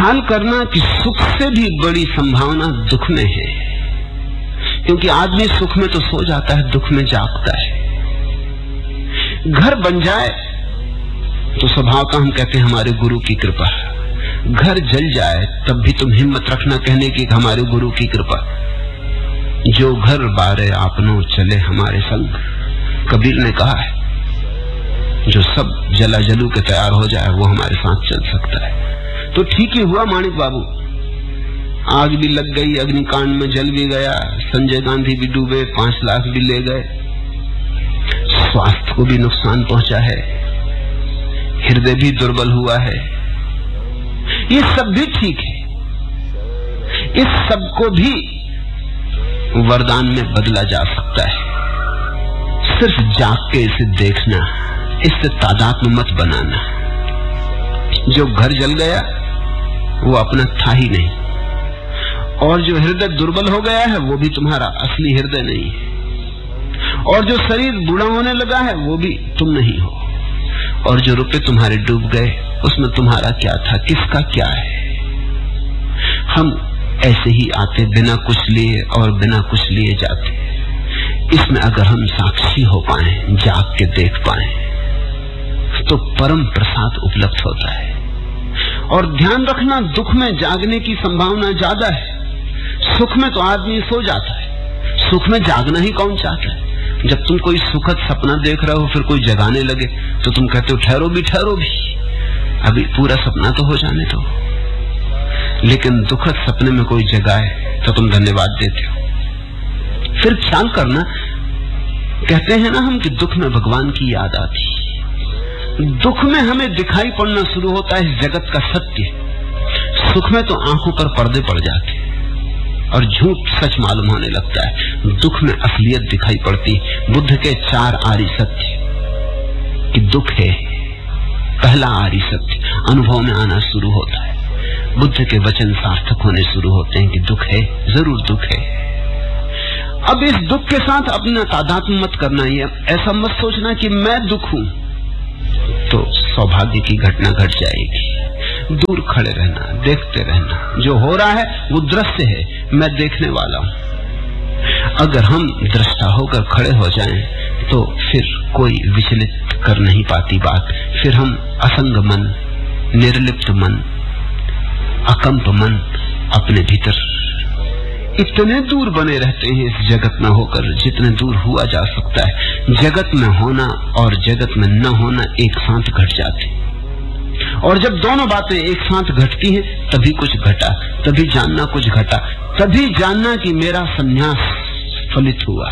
ख्याल करना कि सुख से भी बड़ी संभावना दुख में है, क्योंकि आदमी सुख में तो सो जाता है, दुख में जागता है। घर बन जाए तो स्वभाव का हम कहते हैं हमारे गुरु की कृपा। घर जल जाए तब भी तुम हिम्मत रखना कहने की हमारे गुरु की कृपा। जो घर बारे आपनो चले हमारे संग, कबीर ने कहा है। जो सब जला जलू के तैयार हो जाए वो हमारे साथ चल सकता है। तो ठीक ही हुआ माणिक बाबू, आग भी लग गई, अग्निकांड में जल भी गया, संजय गांधी भी डूबे, 5 लाख भी ले गए, स्वास्थ्य को भी नुकसान पहुंचा है, हृदय भी दुर्बल हुआ है। ये सब भी ठीक है, इस सब को भी वरदान में बदला जा सकता है। सिर्फ जाग के इसे देखना, इससे तादात्म्य मत बनाना। जो घर जल गया वो अपना था ही नहीं, और जो हृदय दुर्बल हो गया है वो भी तुम्हारा असली हृदय नहीं है, और जो शरीर बूढ़ा होने लगा है वो भी तुम नहीं हो, और जो रुपए तुम्हारे डूब गए उसमें तुम्हारा क्या था, किसका क्या है। हम ऐसे ही आते बिना कुछ लिए और बिना कुछ लिए जाते। इसमें अगर हम साक्षी हो पाए, जाग के देख पाए, तो परम प्रसाद उपलब्ध होता है। और ध्यान रखना, दुख में जागने की संभावना ज्यादा है। सुख में तो आदमी सो जाता है, सुख में जागना ही कौन चाहता है। जब तुम कोई सुखद सपना देख रहे हो फिर कोई जगाने लगे तो तुम कहते हो ठहरो भी, अभी पूरा सपना तो हो जाने दो। लेकिन दुखद सपने में कोई जगाए तो तुम धन्यवाद देते हो। फिर ख्याल करना, कहते हैं ना हम कि दुख में भगवान की याद आती। दुख में हमें दिखाई पड़ना शुरू होता है जगत का सत्य। सुख में तो आंखों पर पर्दे पड़ जाते और झूठ सच मालूम होने लगता है। दुख में असलियत दिखाई पड़ती। बुद्ध के 4 आर्य सत्य कि दुख है, पहला आर्य सत्य अनुभव में आना शुरू होता है। बुद्ध के वचन सार्थक होने शुरू होते हैं कि दुख है, जरूर दुख है। अब इस दुख के साथ अपना तादात्म्य मत करना। ही ऐसा मत सोचना कि मैं दुख हूं, तो सौभाग्य की घटना घट जाएगी। दूर खड़े रहना, देखते रहना। जो हो रहा है वो दृश्य है, मैं देखने वाला हूं। अगर हम दृष्टा होकर खड़े हो जाएं तो फिर कोई विचलित कर नहीं पाती बात। फिर हम असंग मन, निर्लिप्त मन, अकंप मन अपने भीतर इतने दूर बने रहते हैं इस जगत में होकर जितने दूर हुआ जा सकता है। जगत में होना और जगत में न होना एक साथ घट जाते, और जब दोनों बातें एक साथ घटती हैं तभी कुछ घटा, तभी जानना कुछ घटा, तभी जानना कि मेरा संन्यास फलित हुआ।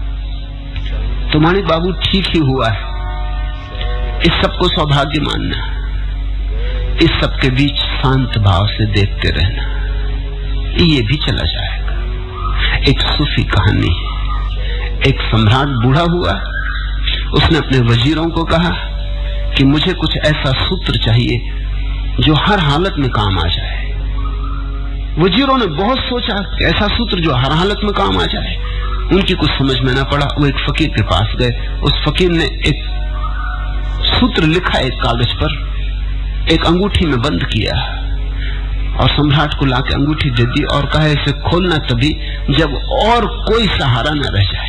तुम्हारे बाबू ठीक ही हुआ है। इस सबको सौभाग्य मानना, इस सबके बीच शांत भाव से देखते रहना, ये भी चला जाएगा। एक सूफी कहानी है। एक सम्राट बूढ़ा हुआ, उसने अपने वजीरों को कहा कि मुझे कुछ ऐसा सूत्र चाहिए जो हर हालत में काम आ जाए। वजीरों ने बहुत सोचा कि ऐसा सूत्र जो हर हालत में काम आ जाए। उनकी कुछ समझ में न पड़ा। वो एक फकीर के पास गए। उस फकीर ने एक सूत्र लिखा एक कागज पर, एक अंगूठी में बंद किया और सम्राट को लाके अंगूठी दे दी और कहा इसे खोलना तभी जब और कोई सहारा न रह जाए।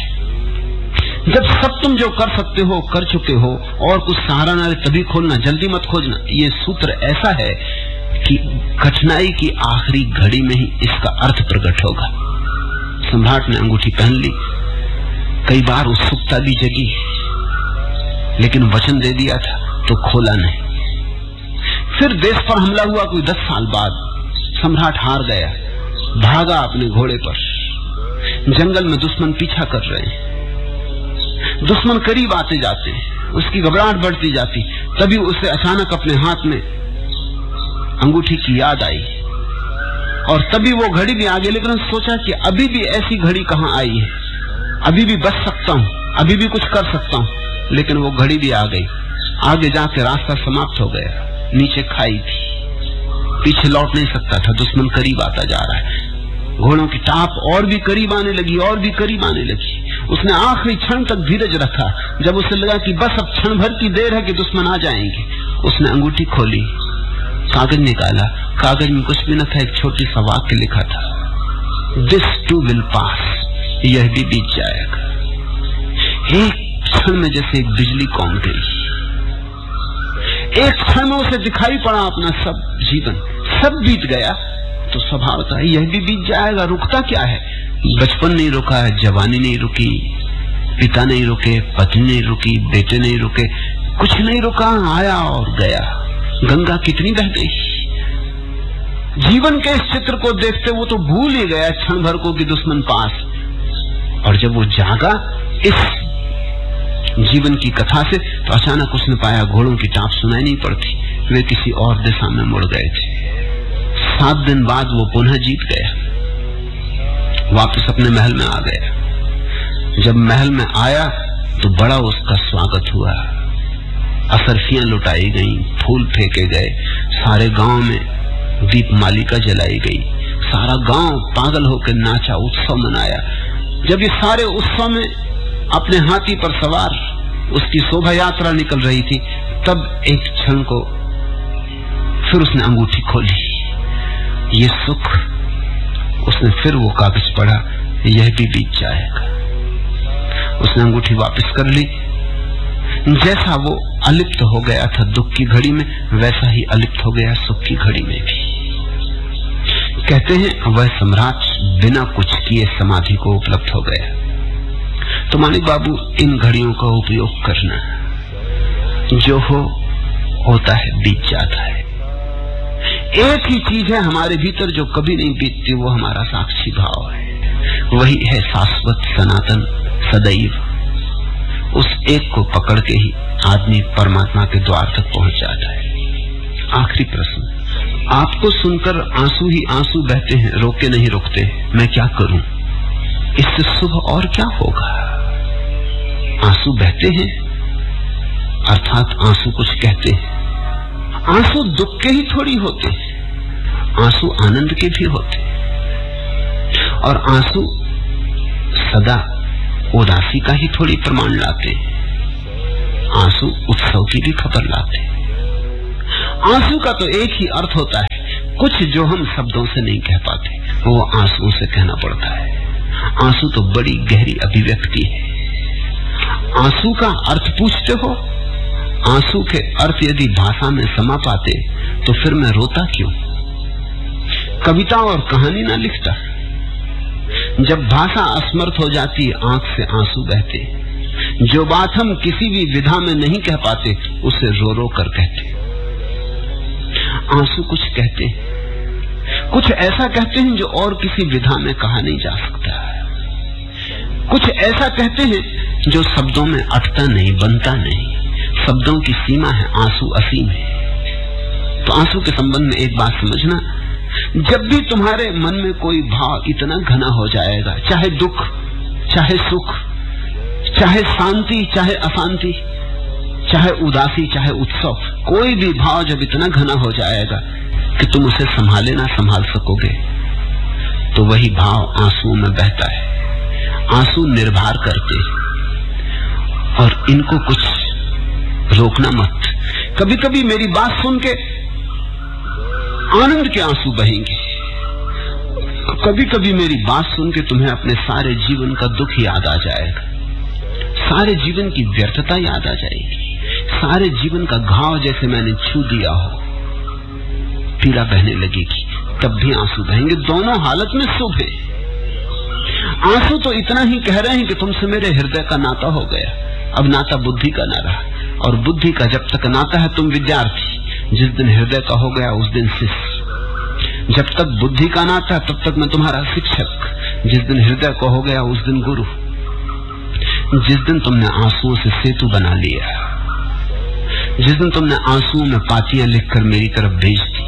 जब सब तुम जो कर सकते हो कर चुके हो और कुछ सहारा न रहे तभी खोलना, जल्दी मत खोजना। ये सूत्र ऐसा है कि कठिनाई की आखिरी घड़ी में ही इसका अर्थ प्रकट होगा। सम्राट ने अंगूठी पहन ली। कई बार उत्सुकता भी जगी, लेकिन वचन दे दिया था तो खोला नहीं। फिर देश पर हमला हुआ कोई 10 साल बाद। सम्राट हार गया, भागा अपने घोड़े पर। जंगल में दुश्मन पीछा कर रहे हैं, दुश्मन करीब आते जाते हैं, उसकी घबराहट बढ़ती जाती। तभी उसे अचानक अपने हाथ में अंगूठी की याद आई और तभी वो घड़ी भी आ गई। लेकिन सोचा कि अभी भी ऐसी घड़ी कहाँ आई है, अभी भी बच सकता हूँ, अभी भी कुछ कर सकता हूँ। लेकिन वो घड़ी भी आ गई। आगे जाके रास्ता समाप्त हो गया, नीचे खाई थी, पीछे लौट नहीं सकता था। दुश्मन करीब आता जा रहा है। घोड़ों की टाप और भी करीब आने लगी, और भी करीब आने लगी। उसने आखिरी क्षण तक धीरज रखा। जब उसे लगा कि बस अब क्षण भर की देर है कि दुश्मन आ जाएंगे, उसने अंगूठी खोली, कागज निकाला, कागज में कुछ भी न था, एक छोटी सा वाक्य लिखा था, दिस टू विल पास, यह भी बीत जाएगा। एक क्षण में जैसे एक बिजली कौंध गई, एक क्षण में उसे दिखाई पड़ा अपना सब जीवन, सब बीत गया। तो स्वभाव था यह भी बीत जाएगा, रुकता क्या है? बचपन नहीं रुका है, जवानी नहीं रुकी, पिता नहीं रुके, पत्नी नहीं रुकी, बेटे नहीं रुके, कुछ नहीं रुका, आया और गया। गंगा कितनी बह गई। जीवन के इस चित्र को देखते वो तो भूल ही गया क्षण भर को कि दुश्मन पास। और जब वो जागा इस जीवन की कथा से, तो अचानक उसने पाया घोड़ों की टाप सुनाई नहीं पड़ती, वे किसी और दिशा में मुड़ गए थे। 7 दिन बाद वो पुनः जीत गया, वापस अपने महल में आ गया। जब महल में आया तो बड़ा उसका स्वागत हुआ, असरफियां लुटाई गई, फूल फेंके गए, सारे गांव में दीपमालिका जलाई गई, सारा गांव पागल होकर नाचा, उत्सव मनाया। जब ये सारे उत्सव में अपने हाथी पर सवार उसकी शोभा यात्रा निकल रही थी, तब एक क्षण को फिर उसने अंगूठी खोली, ये सुख। उसने फिर वो कागज पढ़ा, यह भी बीत जाएगा। उसने अंगूठी वापस कर ली। जैसा वो अलिप्त हो गया था दुख की घड़ी में, वैसा ही अलिप्त हो गया सुख की घड़ी में भी। कहते हैं वह सम्राट बिना कुछ किए समाधि को उपलब्ध हो गया। तो मानिक बाबू, इन घड़ियों का उपयोग करना, जो होता है बीत जाता है। एक ही चीज है हमारे भीतर जो कभी नहीं बीतती, वो हमारा साक्षी भाव है। वही है शाश्वत, सनातन, सदैव। उस एक को पकड़ के ही आदमी परमात्मा के द्वार तक पहुंच जाता है। आखिरी प्रश्न, आपको सुनकर आंसू ही आंसू बहते हैं, रोके नहीं रुकते, मैं क्या करूं? इससे शुभ और क्या होगा? आंसू बहते हैं अर्थात आंसू कुछ कहते हैं। आंसू दुख के ही थोड़ी होते, आंसू आनंद के भी होते, और आंसू सदा उदासी का ही थोड़ी प्रमाण लाते, आंसू उत्सव की भी खबर लाते। आंसू का तो एक ही अर्थ होता है, कुछ जो हम शब्दों से नहीं कह पाते वो आंसुओं से कहना पड़ता है। आंसू तो बड़ी गहरी अभिव्यक्ति है। आंसू का अर्थ पूछते हो? आंसू के अर्थ यदि भाषा में समा पाते तो फिर मैं रोता क्यों? कविता और कहानी ना लिखता। जब भाषा असमर्थ हो जाती, आंख से आंसू बहते। जो बात हम किसी भी विधा में नहीं कह पाते, उसे रो रो कर कहते। आंसू कुछ कहते हैं, कुछ ऐसा कहते हैं जो और किसी विधा में कहा नहीं जा सकता। कुछ ऐसा कहते हैं जो शब्दों में अटता नहीं, बनता नहीं। शब्दों की सीमा है, आंसू असीम है। तो आंसू के संबंध में एक बात समझना, जब भी तुम्हारे मन में कोई भाव इतना घना हो जाएगा, चाहे दुख, चाहे सुख, चाहे शांति, चाहे अशांति, चाहे उदासी, चाहे उत्सव, कोई भी भाव जब इतना घना हो जाएगा कि तुम उसे संभाले ना संभाल सकोगे, तो वही भाव आंसुओं में बहता है। आंसू निर्भर करते और इनको कुछ रोकना मत। कभी कभी मेरी बात सुन के आनंद के आंसू बहेंगे, कभी कभी मेरी बात सुन के तुम्हें अपने सारे जीवन का दुख याद आ जाएगा, सारे जीवन की व्यर्थता याद आ जाएगी, सारे जीवन का घाव जैसे मैंने छू दिया हो, पीड़ा बहने लगेगी, तब भी आंसू बहेंगे। दोनों हालत में शुभ है। आंसू तो इतना ही कह रहे हैं कि तुमसे मेरे हृदय का नाता हो गया, अब नाता बुद्धि का ना रहा। और बुद्धि का जब तक नाता है तुम विद्यार्थी, जिस दिन हृदय का हो गया उस दिन शिष्य। जब तक बुद्धि का नाता है तब तक मैं तुम्हारा शिक्षक, जिस दिन हृदय का हो गया उस दिन गुरु। जिस दिन तुमने आंसुओं से सेतु बना लिया, जिस दिन तुमने आंसुओं में पातियां लिखकर मेरी तरफ भेज दी,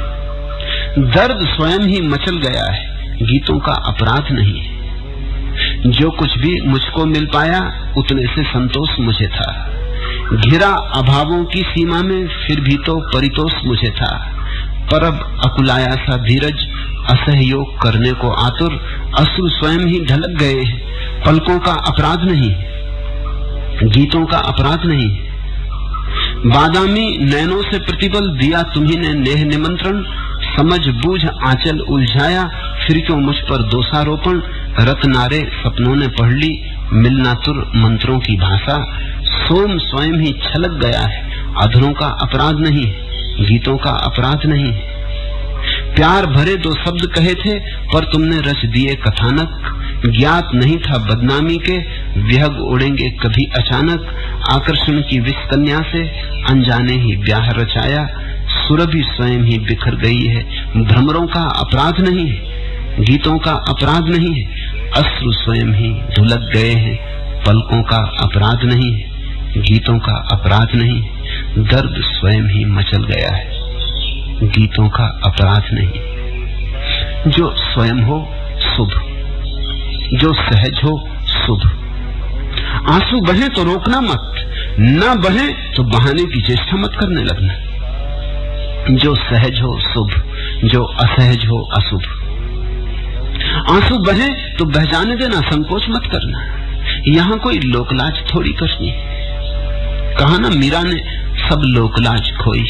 दर्द स्वयं ही मचल गया है, गीतों का अपराध नहीं है। जो कुछ भी मुझको मिल पाया उतने से संतोष मुझे था, घिरा अभावों की सीमा में फिर भी तो परितोष मुझे था। पर अब अकुलाया सा धीरज, असहयोग करने को आतुर, अश्रु स्वयं ही ढलक गए। पलकों का अपराध नहीं, गीतों का अपराध नहीं। बादामी नैनों से प्रतिबल दिया तुम्ही ने नेह निमंत्रण, समझ बूझ आंचल उलझाया, फिर क्यों मुझ पर दोषारोपण। रत्नारे सपनों ने पढ़ ली, मिलना तुर मंत्रों की भाषा। सोम स्वयं ही छलक गया है, अधरों का अपराध नहीं, गीतों का अपराध नहीं। प्यार भरे दो शब्द कहे थे, पर तुमने रच दिए कथानक। ज्ञात नहीं था बदनामी के, विहग उड़ेंगे कभी अचानक। आकर्षण की विष कन्या से अनजाने ही ब्याह रचाया। सुरभि स्वयं ही बिखर गई है, भ्रमरों का अपराध नहीं है, गीतों का अपराध नहीं है। अश्रु स्वयं ही धुलक गए हैं, पलकों का अपराध नहीं है, गीतों का अपराध नहीं है। दर्द स्वयं ही मचल गया है, गीतों का अपराध नहीं। जो स्वयं हो शुभ, जो सहज हो शुभ। आंसू बहे तो रोकना मत, ना बहे तो बहाने की चेष्टा मत करने लगना। जो सहज हो शुभ, जो असहज हो अशुभ। आंसू बहे तो बह जाने देना, संकोच मत करना। यहां कोई लोकलाज थोड़ी करनी। कहा ना मीरा ने, सब लोकलाज खोई।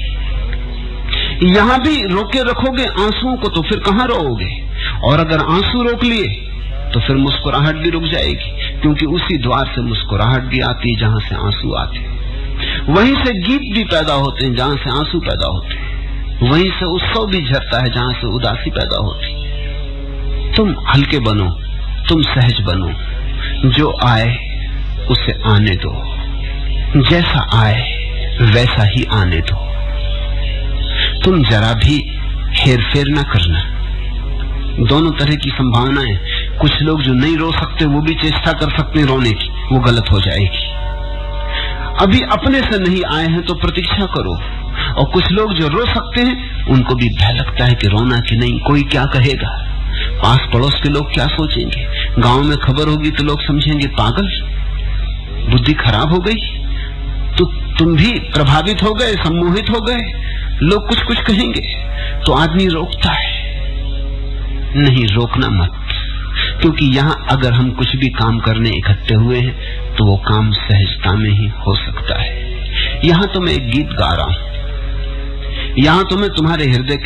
यहां भी रोके रखोगे आंसुओं को तो फिर कहां रोओगे। और अगर आंसू रोक लिए तो फिर मुस्कुराहट भी रुक जाएगी, क्योंकि उसी द्वार से मुस्कुराहट भी आती है जहां से आंसू आते हैं। वहीं से गीत भी पैदा होते हैं जहां से आंसू पैदा होते हैं। वहीं से उत्सव भी झरता है जहां से उदासी पैदा होती। तुम हल्के बनो, तुम सहज बनो। जो आए उसे आने दो, जैसा आए वैसा ही आने दो। तुम जरा भी हेर फेर न करना। दोनों तरह की संभावनाएं। कुछ लोग जो नहीं रो सकते वो भी चेष्टा कर सकते हैं रोने की, वो गलत हो जाएगी। अभी अपने से नहीं आए हैं तो प्रतीक्षा करो। और कुछ लोग जो रो सकते हैं उनको भी भय लगता है कि रोना कि नहीं, कोई क्या कहेगा, पास पड़ोस के लोग क्या सोचेंगे, गांव में खबर होगी तो लोग समझेंगे पागल, बुद्धि खराब हो गई। तो तुम भी प्रभावित हो गए, सम्मोहित हो गए, लोग कुछ कुछ कहेंगे तो आदमी रोकता है। नहीं, रोकना मत, क्योंकि यहाँ अगर हम कुछ भी काम करने इकट्ठे हुए हैं तो वो काम सहजता में ही हो सकता है। यहाँ तो मैं एक गीत गा रहा हूं, यहाँ तो मैं तुम्हारे हृदय